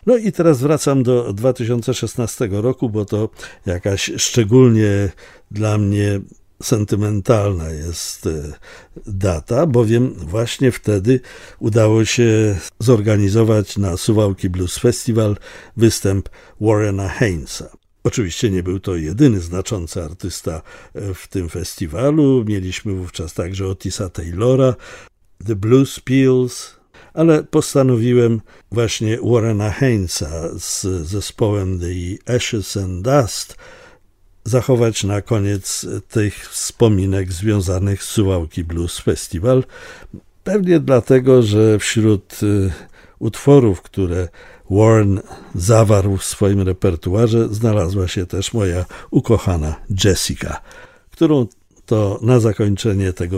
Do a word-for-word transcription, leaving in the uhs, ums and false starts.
No i teraz wracam do dwa tysiące szesnastego roku, bo to jakaś szczególnie dla mnie sentymentalna jest data, bowiem właśnie wtedy udało się zorganizować na Suwałki Blues Festival występ Warrena Haynes'a. Oczywiście nie był to jedyny znaczący artysta w tym festiwalu. Mieliśmy wówczas także Otisa Taylora, The Blues Peels, ale postanowiłem właśnie Warrena Haynes'a z zespołem The Ashes and Dust zachować na koniec tych wspominek związanych z Suwałki Blues Festival. Pewnie dlatego, że wśród utworów, które Warren zawarł w swoim repertuarze, znalazła się też moja ukochana Jessica, którą to na zakończenie tego